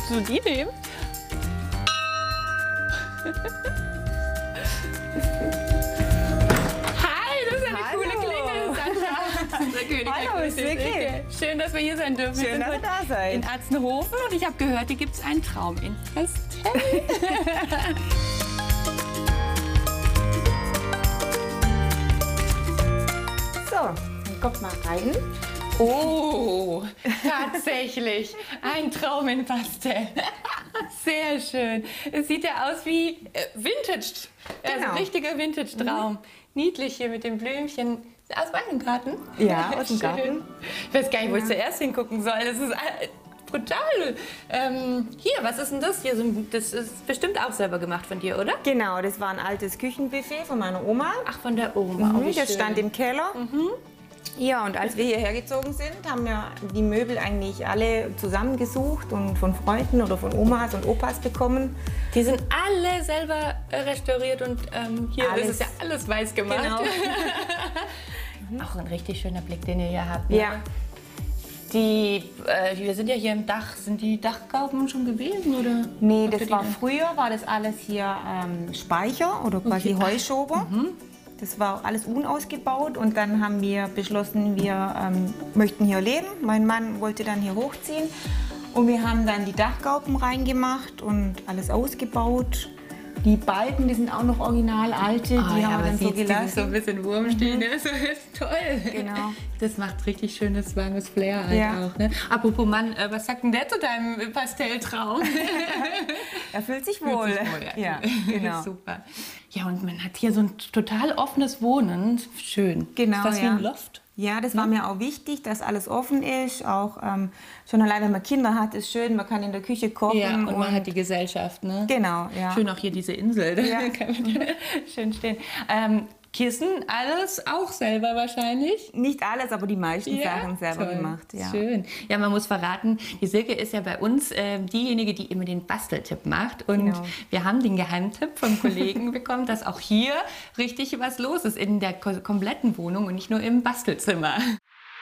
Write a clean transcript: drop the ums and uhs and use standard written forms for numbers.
Möchtest du die nehmen? Hi, das ist eine Hallo. coole Klingel, Sascha. Unser König. Hallo, ist Silke. Schön, dass wir hier sein dürfen. Schön, dass ihr da seid. In Atzenhofen und ich habe gehört, hier gibt es einen Traum in Pastell. So, dann kommt mal rein. Oh, tatsächlich. Ein Traum in Pastell. Sehr schön. Es sieht ja aus wie Vintage. Also Genau. ein richtiger Vintage-Traum. Niedlich hier mit den Blümchen. Aus meinem Garten? Ja, aus dem Schön. Garten. Ich weiß gar nicht, wo ich zuerst hingucken soll. Das ist brutal. Hier, was ist denn das hier? Das ist bestimmt auch selber gemacht von dir, oder? Genau, das war ein altes Küchenbuffet von meiner Oma. Ach, von der Oma. Oh, wie Das schön. stand im Keller. Ja, und als wir hierher gezogen sind, haben wir die Möbel eigentlich alle zusammengesucht und von Freunden oder von Omas und Opas bekommen. Die sind alle selber restauriert und hier Alles. ist es ja alles weiß gemacht. Genau. Auch ein richtig schöner Blick, den ihr hier habt. Ne? Ja, Wir sind ja hier im Dach. Sind die Dachgauben schon gewesen? Oder? nee, Habt ihr das die war noch? früher, war das alles hier Speicher oder quasi Okay. Heuschober. Das war alles unausgebaut und dann haben wir beschlossen, wir möchten hier leben. Mein Mann wollte dann hier hochziehen und wir haben dann die Dachgauben reingemacht und alles ausgebaut. Die Balken, die sind auch noch original alte, die haben wir dann so gelassen. so ein bisschen Wurmstehen. Ne? So ist toll. Genau. Das macht richtig schönes, warmes Flair halt Ja. auch. Ne? Apropos Mann, was sagt denn der zu deinem Pastelltraum? Er fühlt sich wohl. Ja, genau. Super. Ja, und man hat hier so ein total offenes Wohnen. Schön. Genau, Ist das wie ja. ein Loft? Ja, das war mir auch wichtig, dass alles offen ist. Auch schon allein, wenn man Kinder hat, ist schön. Man kann in der Küche kochen. Ja, und man hat die Gesellschaft, ne? Genau, ja. Schön auch hier diese Insel. Da Ja. kann man schön stehen. Kissen, alles auch selber wahrscheinlich? Nicht alles, aber die meisten Sachen selber toll. gemacht. Ja. Schön. Ja, man muss verraten, die Silke ist ja bei uns diejenige, die immer den Basteltipp macht. Und Genau. wir haben den Geheimtipp vom Kollegen bekommen, dass auch hier richtig was los ist in der kompletten Wohnung und nicht nur im Bastelzimmer.